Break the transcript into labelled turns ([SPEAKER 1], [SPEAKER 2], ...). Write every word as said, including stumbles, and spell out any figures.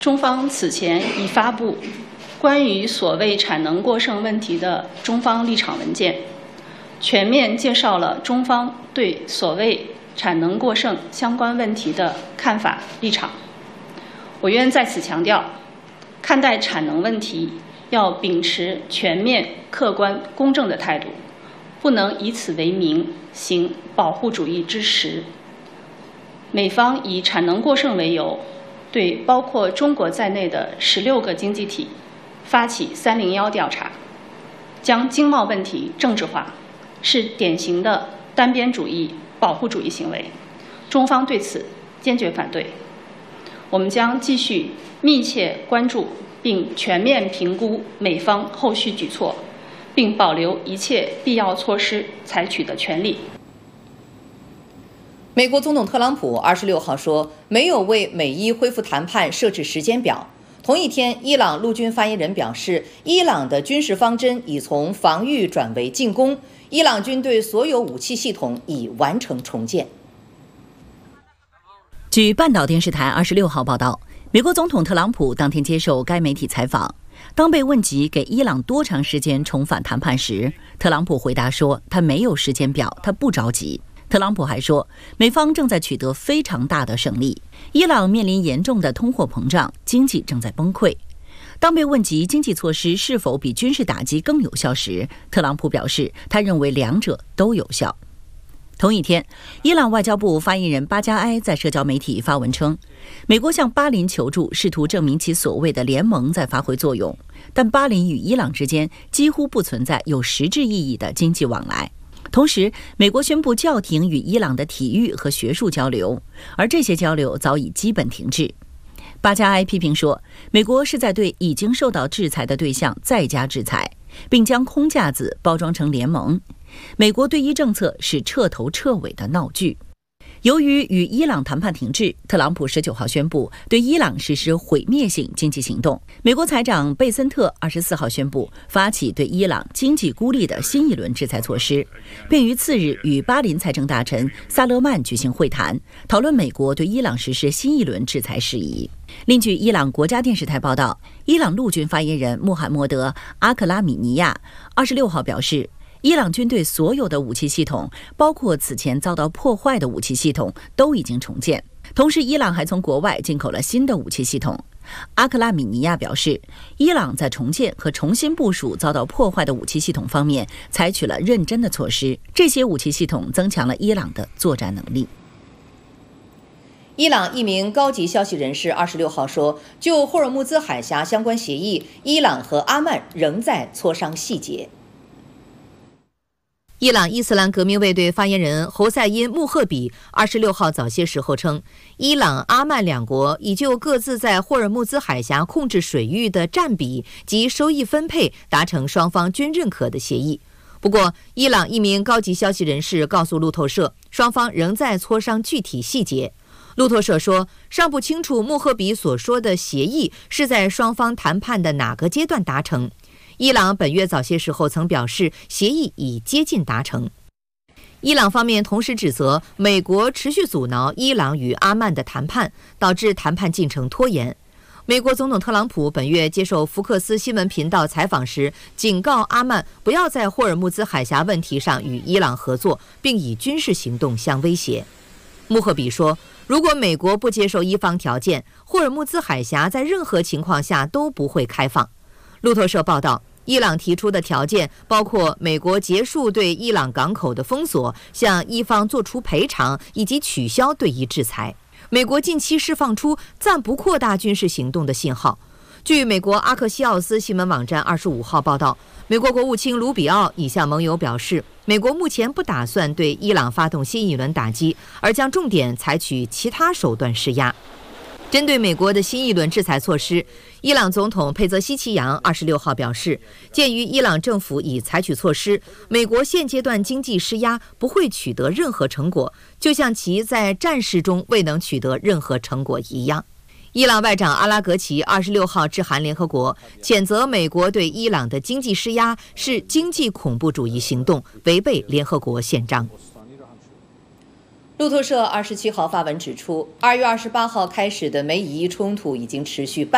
[SPEAKER 1] 中方此前已发布关于所谓产能过剩问题的中方立场文件，全面介绍了中方对所谓产能过剩相关问题的看法立场。我愿在此强调，看待产能问题要秉持全面、客观、公正的态度，不能以此为名行保护主义之实。美方以产能过剩为由，对包括中国在内的十六个经济体发起三零一调查，将经贸问题政治化，是典型的单边主义、保护主义行为。中方对此坚决反对。我们将继续密切关注并全面评估美方后续举措，并保留一切必要措施采取的权利。
[SPEAKER 2] 美国总统特朗普二十六号说，没有为美伊恢复谈判设置时间表。同一天，伊朗陆军发言人表示，伊朗的军事方针已从防御转为进攻，伊朗军队所有武器系统已完成重建。
[SPEAKER 3] 据半岛电视台二十六号报道，美国总统特朗普当天接受该媒体采访，当被问及给伊朗多长时间重返谈判时，特朗普回答说，他没有时间表，他不着急。特朗普还说，美方正在取得非常大的胜利，伊朗面临严重的通货膨胀，经济正在崩溃。当被问及经济措施是否比军事打击更有效时，特朗普表示，他认为两者都有效。同一天，伊朗外交部发言人巴加埃在社交媒体发文称，美国向巴林求助，试图证明其所谓的联盟在发挥作用，但巴林与伊朗之间几乎不存在有实质意义的经济往来。同时，美国宣布叫停与伊朗的体育和学术交流，而这些交流早已基本停滞。巴加埃批评说，美国是在对已经受到制裁的对象再加制裁，并将空架子包装成联盟。美国对伊政策是彻头彻尾的闹剧。由于与伊朗谈判停滞，特朗普十九号宣布对伊朗实施毁灭性经济行动。美国财长贝森特二十四号宣布发起对伊朗经济孤立的新一轮制裁措施，并于次日与巴林财政大臣萨勒曼举行会谈，讨论美国对伊朗实施新一轮制裁事宜。另据伊朗国家电视台报道，伊朗陆军发言人穆罕默德·阿克拉米尼亚二十六号表示，伊朗军队所有的武器系统，包括此前遭到破坏的武器系统，都已经重建。同时，伊朗还从国外进口了新的武器系统。阿克拉米尼亚表示，伊朗在重建和重新部署遭到破坏的武器系统方面采取了认真的措施，这些武器系统增强了伊朗的作战能力。
[SPEAKER 2] 伊朗一名高级消息人士二十六号说，就霍尔木兹海峡相关协议，伊朗和阿曼仍在磋商细节。伊朗伊斯兰革命卫队发言人侯赛因·穆赫比二十六号早些时候称，伊朗、阿曼两国已就各自在霍尔木兹海峡控制水域的占比及收益分配达成双方均认可的协议。不过，伊朗一名高级消息人士告诉路透社，双方仍在磋商具体细节。路透社说，尚不清楚穆赫比所说的协议是在双方谈判的哪个阶段达成。伊朗本月早些时候曾表示，协议已接近达成。伊朗方面同时指责美国持续阻挠伊朗与阿曼的谈判，导致谈判进程拖延。美国总统特朗普本月接受福克斯新闻频道采访时，警告阿曼不要在霍尔木兹海峡问题上与伊朗合作，并以军事行动相威胁。穆赫比说，如果美国不接受伊方条件，霍尔木兹海峡在任何情况下都不会开放。路透社报道，伊朗提出的条件包括美国结束对伊朗港口的封锁，向伊方做出赔偿，以及取消对伊制裁。美国近期释放出暂不扩大军事行动的信号。据美国阿克西奥斯新闻网站二十五号报道，美国国务卿卢比奥已向盟友表示，美国目前不打算对伊朗发动新一轮打击，而将重点采取其他手段施压。针对美国的新一轮制裁措施，伊朗总统佩泽希奇扬二十六号表示，鉴于伊朗政府已采取措施，美国现阶段经济施压不会取得任何成果，就像其在战事中未能取得任何成果一样。伊朗外长阿拉格齐二十六号致函联合国，谴责美国对伊朗的经济施压是经济恐怖主义行动，违背联合国宪章。路透社二十七号发文指出，二月二十八号开始的美以伊冲突已经持续半